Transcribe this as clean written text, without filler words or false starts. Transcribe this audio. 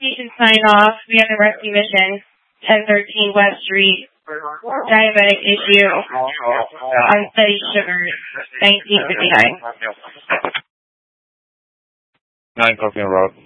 Station sign off. We have the rescue mission. 1013 West Street. Diabetic issue. Unsteady sugar. 1959. 9 Coffee Road.